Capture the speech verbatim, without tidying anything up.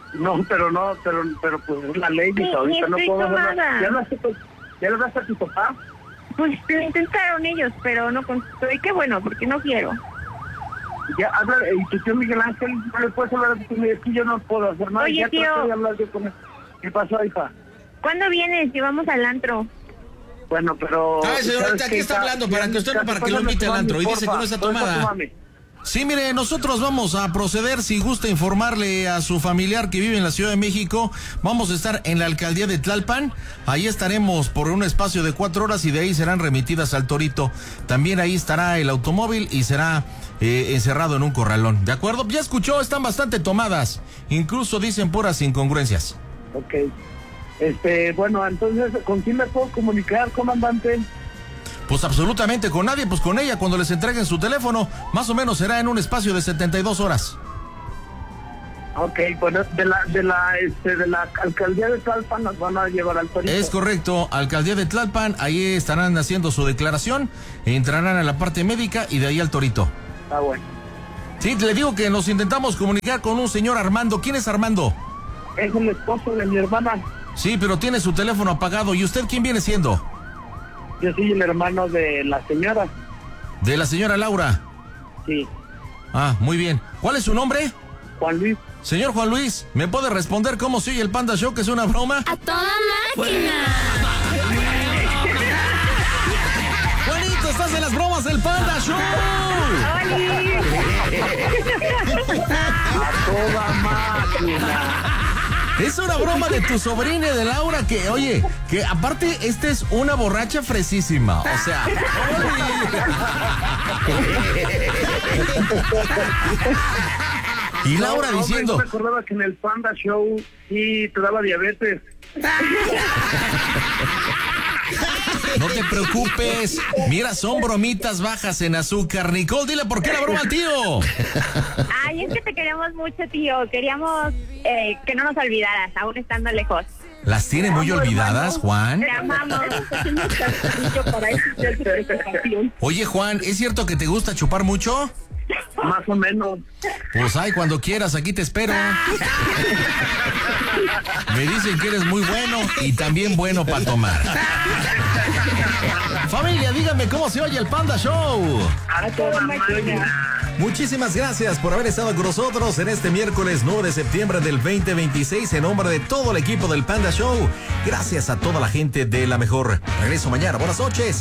No, pero no, pero, pero pues es la ley, Sí, hija, ahorita no estoy puedo hacer tomada. nada. ¿Ya hablaste con- ¿Ya le hablaste a tu papá? Pues lo intentaron ellos, pero no contestó. Y qué bueno, porque no quiero. Ya habla, y tu tío Miguel Ángel, no le puedes hablar a tu tío, es que yo no puedo hacer nada. Oye, ya tío. traté de hablar yo con él. ¿Qué pasó, hija? ¿Cuándo vienes? Y vamos al antro. Bueno, pero... Ay, señorita, ¿sabes aquí qué, está hija? hablando para que usted no- para que lo invite al antro, y dice que no está tomada. Sí, mire, nosotros vamos a proceder, si gusta informarle a su familiar que vive en la Ciudad de México, vamos a estar en la alcaldía de Tlalpan, ahí estaremos por un espacio de cuatro horas y de ahí serán remitidas al Torito. También ahí estará el automóvil y será eh, encerrado en un corralón, ¿de acuerdo? Ya escuchó, están bastante tomadas, incluso dicen puras incongruencias. Ok. Este, bueno, entonces, ¿con quién me puedo comunicar, comandante? Pues absolutamente con nadie, pues con ella cuando les entreguen su teléfono, más o menos será en un espacio de setenta y dos horas. Ok, bueno, de la, de la, este, de la alcaldía de Tlalpan nos van a llevar al Torito. Es correcto, alcaldía de Tlalpan, ahí estarán haciendo su declaración, entrarán a la parte médica y de ahí al Torito. Ah, bueno. Sí, le digo que nos intentamos comunicar con un señor Armando. ¿Quién es Armando? Es el esposo de mi hermana. Sí, pero tiene su teléfono apagado. ¿Y usted quién viene siendo? Yo soy el hermano de la señora. De la señora Laura. Sí. Ah, muy bien. ¿Cuál es su nombre? Juan Luis. Señor Juan Luis, ¿me puede responder cómo sigue el Panda Show, que es una broma? ¡A toda máquina! Juanito, estás en las bromas del Panda Show. A toda máquina. Es una broma de tu sobrina y de Laura que, oye, que aparte esta es una borracha fresísima. O sea, y Laura No, diciendo... hombre, no me acordaba que en el Panda Show sí te daba diabetes. No te preocupes. Mira, son bromitas bajas en azúcar. Nicole, dile por qué la broma al tío. Ay, es que te queremos mucho, tío. Queríamos eh, que no nos olvidaras, aún estando lejos. ¿Las tiene muy olvidadas, Juan? Te amamos. Oye, Juan, ¿es cierto que te gusta chupar mucho? Más o menos. Pues ay, cuando quieras, aquí te espero. Me dicen que eres muy bueno y también bueno para tomar. Familia, díganme cómo se oye el Panda Show. A toda máquina. Muchísimas gracias por haber estado con nosotros en este miércoles nueve de septiembre del veinte veintiséis en nombre de todo el equipo del Panda Show. Gracias a toda la gente de La Mejor. Regreso mañana. Buenas noches.